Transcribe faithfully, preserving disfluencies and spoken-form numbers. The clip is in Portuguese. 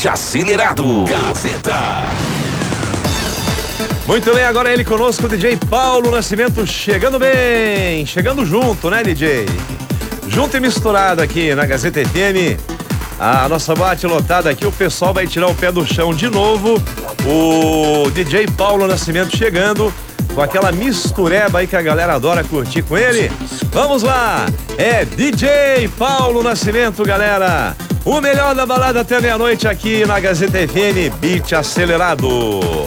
Beat Acelerado. Gazeta. Muito bem, agora ele conosco, o D J Paulo Nascimento, chegando bem, chegando junto, né, D J? Junto e misturado aqui na Gazeta F M. A nossa boate lotada aqui, o pessoal vai tirar o pé do chão de novo. O D J Paulo Nascimento chegando com aquela mistureba aí que a galera adora curtir com ele. Vamos lá, é D J Paulo Nascimento, galera. O melhor da balada até meia-noite aqui na Gazeta F M, Beat Acelerado.